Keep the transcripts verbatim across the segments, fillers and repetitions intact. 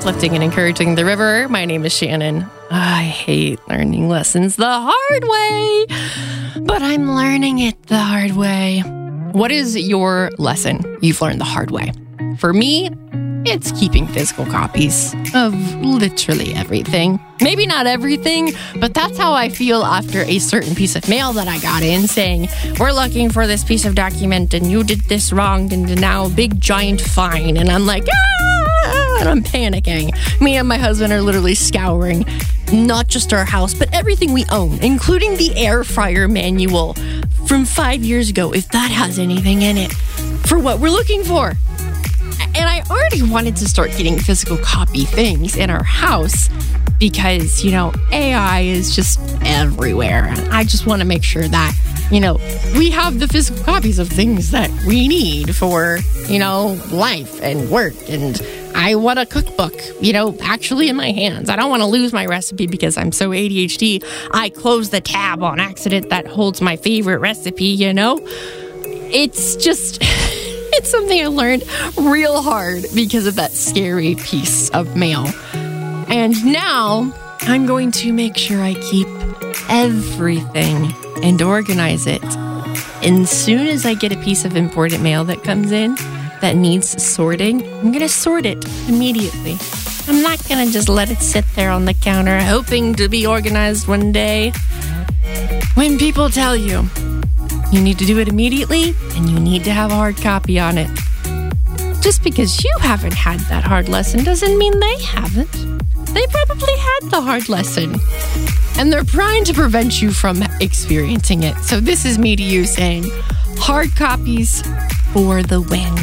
uplifting and encouraging the river. My name is Shannon. I hate learning lessons the hard way, but I'm learning it the hard way. What is your lesson you've learned the hard way? For me, it's keeping physical copies of literally everything. Maybe not everything, but that's how I feel after a certain piece of mail that I got in saying, we're looking for this piece of document and you did this wrong and now big giant fine. And I'm like, ah, and I'm panicking. Me and my husband are literally scouring not just our house, but everything we own, including the air fryer manual from five years ago, if that has anything in it, for what we're looking for. And I already wanted to start getting physical copy things in our house because, you know, A I is just everywhere. And I just want to make sure that, you know, we have the physical copies of things that we need for, you know, life and work. And I want a cookbook, you know, actually in my hands. I don't want to lose my recipe because I'm so A D H D. I close the tab on accident that holds my favorite recipe, you know? It's just... It's something I learned real hard because of that scary piece of mail. And now I'm going to make sure I keep everything and organize it. And as soon as I get a piece of important mail that comes in that needs sorting, I'm going to sort it immediately. I'm not going to just let it sit there on the counter hoping to be organized one day. When people tell you, you need to do it immediately, and you need to have a hard copy on it. Just because you haven't had that hard lesson doesn't mean they haven't. They probably had the hard lesson. And they're trying to prevent you from experiencing it. So this is me to you saying, hard copies for the win.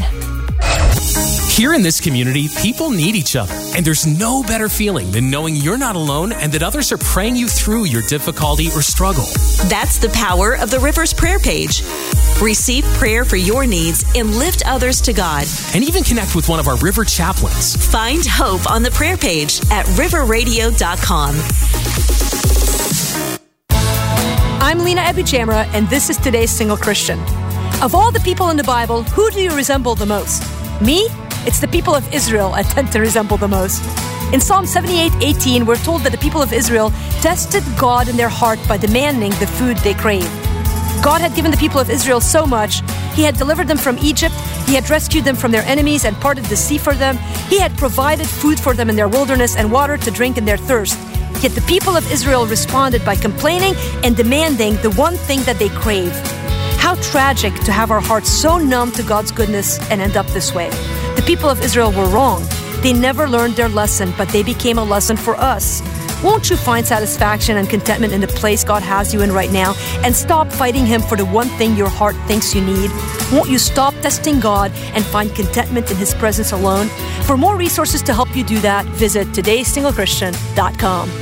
Here in this community, people need each other, and there's no better feeling than knowing you're not alone and that others are praying you through your difficulty or struggle. That's the power of the River's prayer page. Receive prayer for your needs and lift others to God. And even connect with one of our River chaplains. Find hope on the prayer page at river radio dot com. I'm Lena Ebuchamra, and this is today's Single Christian. Of all the people in the Bible, who do you resemble the most? Me? It's the people of Israel I tend to resemble the most. In Psalm seventy-eight eighteen, we're told that the people of Israel tested God in their heart by demanding the food they crave. God had given the people of Israel so much. He had delivered them from Egypt. He had rescued them from their enemies and parted the sea for them. He had provided food for them in their wilderness and water to drink in their thirst. Yet the people of Israel responded by complaining and demanding the one thing that they crave. How tragic to have our hearts so numb to God's goodness and end up this way. The people of Israel were wrong. They never learned their lesson, but they became a lesson for us. Won't you find satisfaction and contentment in the place God has you in right now and stop fighting Him for the one thing your heart thinks you need? Won't you stop testing God and find contentment in His presence alone? For more resources to help you do that, visit todays single christian dot com.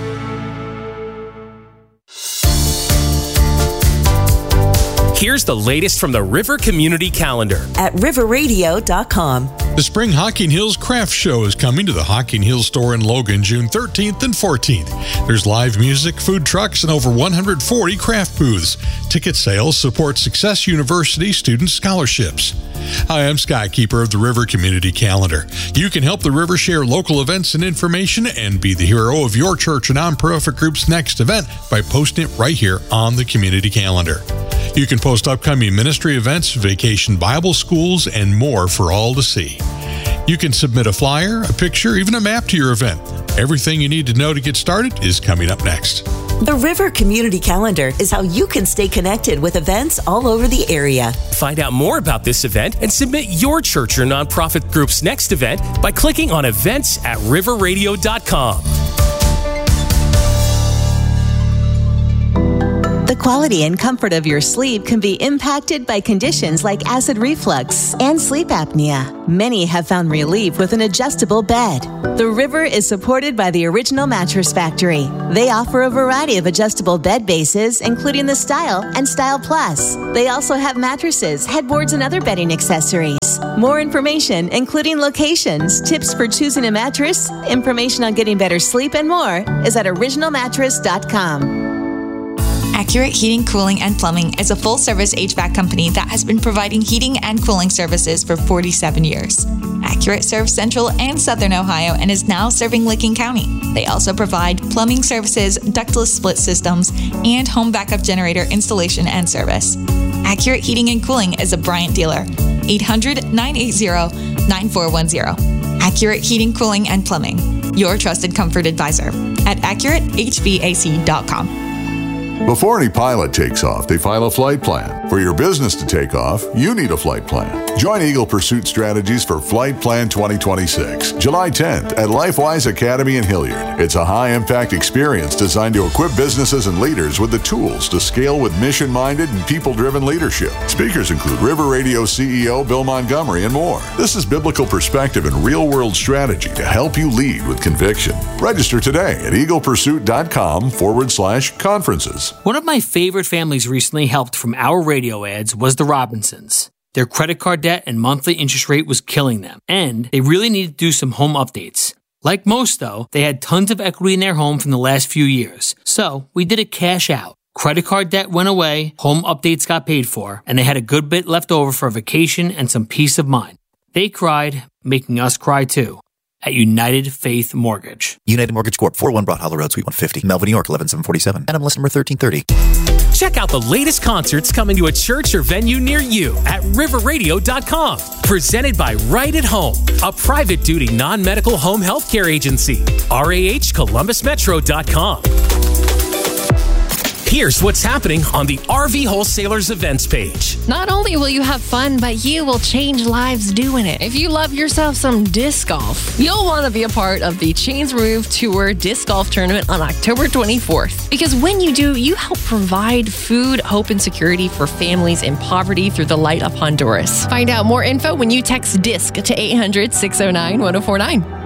Here's the latest from the River Community Calendar at river radio dot com. The Spring Hocking Hills Craft Show is coming to the Hocking Hills store in Logan June thirteenth and fourteenth. There's live music, food trucks, and over one hundred forty craft booths. Ticket sales support Success University student scholarships. Hi, I'm Skykeeper of the River Community Calendar. You can help the River share local events and information and be the hero of your church or nonprofit group's next event by posting it right here on the Community Calendar. You can post upcoming ministry events, vacation Bible schools, and more for all to see. You can submit a flyer, a picture, even a map to your event. Everything you need to know to get started is coming up next. The River Community Calendar is how you can stay connected with events all over the area. Find out more about this event and submit your church or nonprofit group's next event by clicking on events at river radio dot com. The quality and comfort of your sleep can be impacted by conditions like acid reflux and sleep apnea. Many have found relief with an adjustable bed. The River is supported by the Original Mattress Factory. They offer a variety of adjustable bed bases, including the Style and Style Plus. They also have mattresses, headboards, and other bedding accessories. More information, including locations, tips for choosing a mattress, information on getting better sleep, and more, is at original mattress dot com. Accurate Heating, Cooling, and Plumbing is a full-service H V A C company that has been providing heating and cooling services for forty-seven years. Accurate serves Central and Southern Ohio and is now serving Licking County. They also provide plumbing services, ductless split systems, and home backup generator installation and service. Accurate Heating and Cooling is a Bryant dealer. eight hundred, nine eight zero, nine four one zero. Accurate Heating, Cooling, and Plumbing. Your trusted comfort advisor at accurate h v a c dot com. Before any pilot takes off, they file a flight plan. For your business to take off, you need a flight plan. Join Eagle Pursuit Strategies for Flight Plan twenty twenty-six, July tenth at LifeWise Academy in Hilliard. It's a high-impact experience designed to equip businesses and leaders with the tools to scale with mission-minded and people-driven leadership. Speakers include River Radio C E O Bill Montgomery and more. This is biblical perspective and real-world strategy to help you lead with conviction. Register today at eaglepursuit.com forward slash conferences. One of my favorite families recently helped from our radio ads was the Robinsons. Their credit card debt and monthly interest rate was killing them, and they really needed to do some home updates. Like most, though, they had tons of equity in their home from the last few years, so we did a cash out. Credit card debt went away, home updates got paid for, and they had a good bit left over for a vacation and some peace of mind. They cried, making us cry too. At United Faith Mortgage. United Mortgage Corp, four oh one Broad Hollow Road, Suite one fifty, Melville, New York, eleven seven forty-seven. N M L S number thirteen thirty. Check out the latest concerts coming to a church or venue near you at river radio dot com. Presented by Right at Home, a private duty non-medical home health care agency. R A H Columbus Metro dot com. Here's what's happening on the R V Wholesalers events page. Not only will you have fun, but you will change lives doing it. If you love yourself some disc golf, you'll want to be a part of the Chains Removed Tour Disc Golf Tournament on October twenty-fourth. Because when you do, you help provide food, hope, and security for families in poverty through the Light of Honduras. Find out more info when you text DISC to eight hundred, six oh nine, one oh four nine.